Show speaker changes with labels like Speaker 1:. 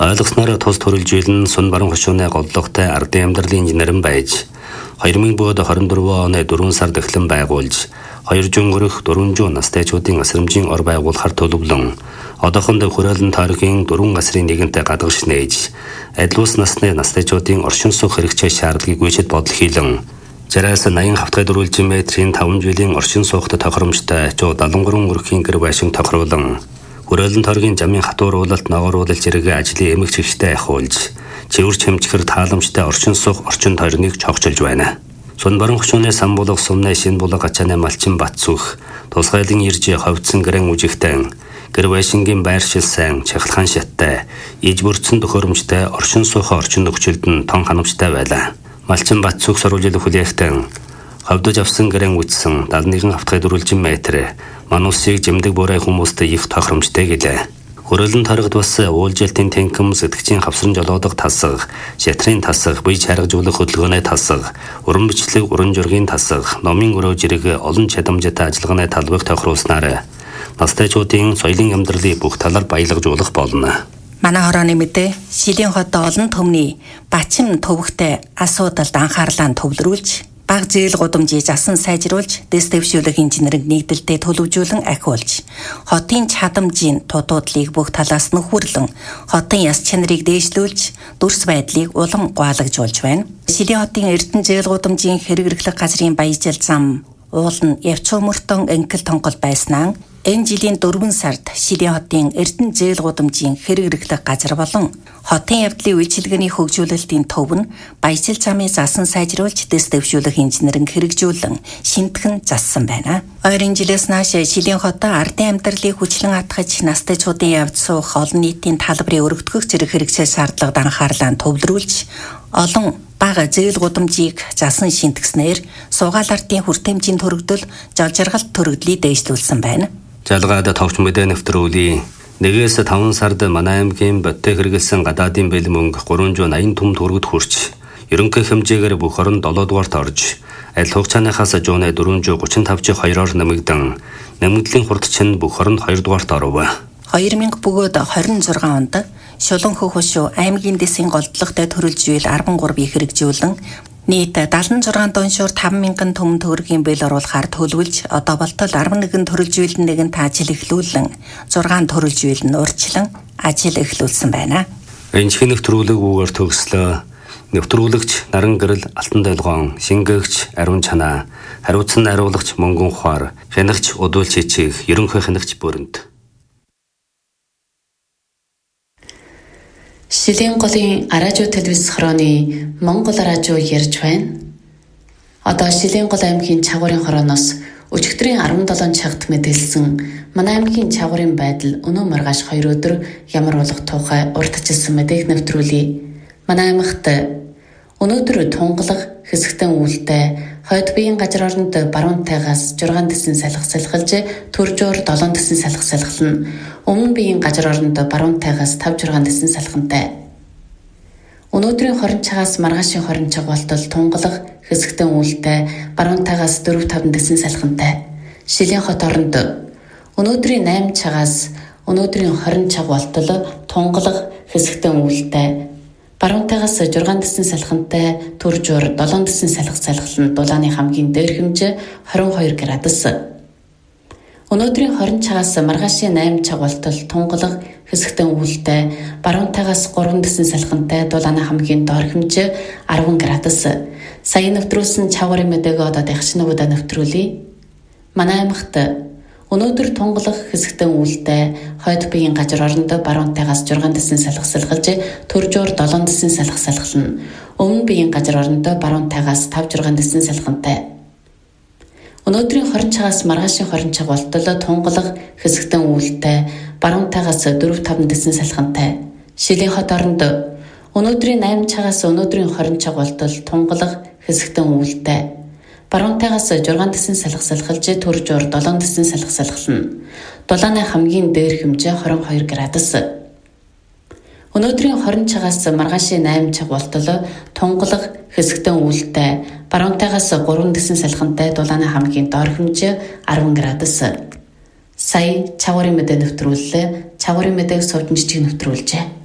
Speaker 1: Ойлгосноор тус төрөлжүүлэн Сүн баруун хошууны голлоготой ардын амьдралын инженерэн байж 2024 оны 4 сард эхлэн байгуулж 2 жунгөрөх 400 настайчуудын асрамжийн ор байгуулахар төлөвлөн одоохондоо хүрээлэн тойргийн 4 гасрын нэгэнтэй гадагш нээж адилуус насны настайчуудын оршин суух хэрэгцээ шаардлагыг үйчэд бодол хийлэн 60-аас 80 хавтгай дөрвөлжин метрийн 5 жилийн оршин суухт тохиромжтой 73 өрхийн гэр байшин тохируулан хүрээлэн тойргийн замын хатууруулалт ногооруулалт зэрэг ажлын эмэг чигштэй ахиулж цэвэр чимчгэр тааламжтай оршин суух орчин тойрныг цогцолж байна. Сүн баруун хошууны сан булга сумны шин булга ачааны малчин Батсүх тусгайлан ирж ховцсон гэрэн үжигтэн гэр байшингийн байршил сайн чахалхан шаттай иж бүрдсэн төхөөрөмжтэй оршин суух орчин нөхцөлд нь тон ханамжтай байлаа. Малчин Батсүх сурвалжил хүлээхтэн ховдож авсан гэрэн үжсэн 71 хавтгай дөрвөлжин метр манусыг жимдэг буурай хүмүүст их тохиромжтой гэлээ. Хүрээлэн тойрогт бас уулжилтын тэнхэм сэтгчийн хавсран жолоодог тасаг, шатрын тасаг, бие чаргажуулах хөдөлгөөний тасаг, уран бичлэг, уран жургийн тасаг, номын өрөө зэрэг олон чадамжтай ажиллагааны талбайг тохируулснаар настайчуудын соёлын амьдралыг бүх талаар баялагжуулах болно.
Speaker 2: Манай хорооны мэдээ Шилийн хот олон төмний бачим төвөгтэй асуудалд анхаарлаа төвлөрүүлж баг зээл гудамжийг асан сайжруулж, дэс дэвшүүлэх инженерийг нэгдэлтэд төлөвжүүлэн ахиулж, хотын чадамжийн тутуудлыг бүх талаас нөхөрлөн, хотын яс чанарыг дээшлүүлж, дүрс байдлыг улам гуайлагжуулж байна. Шилийн хотын Эрдэнэ зээл гудамжийн хэрэг эрхлэх газрын баяжил зам уул нь явц өмөртөн ангил тонгол байснаа энэ жилийн 4 сард Шилийн хотын Эрдэнэ зээл гудамжийн хэрэг эрхлэх газар болон хотын явдлын үйлчилгээний хөгжүүлэлтийн төв нь баяжил замыг засан сайжруулж дэс дэвшүүлэх инженерийн хэрэгжүүлэн шинтгэн зассан байна. Ойрын жилээс нааш Шилийн хотод ардын амьдралыг хүчлэн атгаж настайчуудын явц суух олон нийтийн талбарыг өргөдгөх зэрэг хэрэгцээ шаардлагад анхаарлаа төвлөрүүлж олон бага зээл гудамжийг засан шинтгэснээр суугаал ардын хүртээмжийн төрөгдөл жолжиргалт төрөгдлийг дээшлүүлсэн байна.
Speaker 1: Жалгаад товч мэдээ нэвтрүүлээ. 1-5 сард манай аймгийн Боттэ хэрэгэлсэн гадаадын бэлэн мөнгө 380 түмэнд хүргэж хүрч, ерөнхий хэмжээгээр бүх орон 7 дугаарт орж, аль хугацааныхаас жууны 435-2-оор нэмэгдэн, нэмэгдлийн хурд чинь бүх оронд 2 дугаарт оров.
Speaker 2: 2000 бөгөөд 26 онд Шулуун хошуу аймгийн дэсийн голдлоготой төрөлжүүл 13-ийг хэрэгжүүлэн нийт 76 доншуур 5000 түмэн төгрөгийн бэл оруулахаар төлөвлөж одоо болтол 11 төрөлжүүлэн нэгэн ажил эхлүүлэн 6 төрөлжүүлэн урьдчилан ажил эхлүүлсэн байна.
Speaker 1: Энэхний нэвтрүүлэг үгээр төгслөө. Нэвтрүүлэгч Наран гэрэл Алтан долгоон, шингээгч Ариун чанаа, хариуцсан хариулагч Мөнгөн ухаар, хянагч Удуул чичиг, ерөнхий хянагч Бөрөнд.
Speaker 3: Шилийн голын радио телевиз хорооны Монгол радио ярьж байна. Одоо Шилийн гол аймгийн Чагуурын хорооноос өчигдрийн 17 цагт мэдээлсэн манай аймгийн Чагуурын байдал өнөө маргааш 2 өдөр ямар болох тухай урьдчилсан мэдээг нэвтрүүлье. Манай аймагт өнөөдөр тунгалаг хэсэгтэн үүлтэй хойд биеийн газар оронд баруун тайгаас 6 дэсэн салхи салхилж төржөөр 7 дэсэн салхи салхилна. Өмнө биеийн газар оронд баруун тайгаас 5-6 дэсэн салхинтай. Өнөөдрийн хорин цагаас маргаашийн хорин цаг болтол тунгалаг хэсэгтэн үүлтэй баруун тайгаас 4-5 дэсэн салхинтай. Шилийн хот оронд өнөөдрийн 8 цагаас өнөөдрийн хорин цаг болтол тунгалаг хэсэгтэн үүлтэй баруун тайгаас 6 дэсэн салхинтай төржөөр 7 дэсэн салхи салхилна. Дулааны хамгийн дээр хэмжээ 22 градус. Өнөөдрийн хорин цагаас маргаашийн 8 цаг болтол тунгалаг хэсэгтэн үүлтэй баруун тайгаас 3 дэсэн салхинтай дулааны хамгийн доор хэмжээ 10 градус. Сая нэвтрүүлсэн Чагуурын мэдээг одоо дахин нэвтрүүлье. Манай аймагт өнөөдөр тунгалаг хэсэгтэн үүлтэй хойд биеийн газар оронд баруун тайгаас 6 дэсэн салхи салхилж төржөөр 7 дэсэн салхи салхилна. Өмнө биеийн газар оронд баруун тайгаас 5-6 дэсэн салхинтай. Өнөөдрийн хорин цагаас маргаашийн хорин цаг болтол тунгалаг хэсэгтэн үүлтэй баруун тайгаас 4-5 дэсэн салхинтай. Шилийн хот оронд өнөөдрийн 8 цагаас өнөөдрийн хорин цаг болтол тунгалаг хэсэгтэн үүлтэй баруун тайгаас 6 дэсэн салхи салхилж төржөөр 7 дэсэн салхи салхилна. Дулааны хамгийн дээр хэмжээ 22 градус. Өнөөдрийн хорин цагаас маргаашийн 8 цаг болтол тунгалаг хэсэгтэн үүлтэй баруун тайгаас 3 дэсэн салхинтай дулааны хамгийн доор хэмжээ 10 градус. Сая Чагуурын мэдээ нэвтрүүллээ. Чагуурын мэдээг сувдмжчиг нэвтрүүлжээ.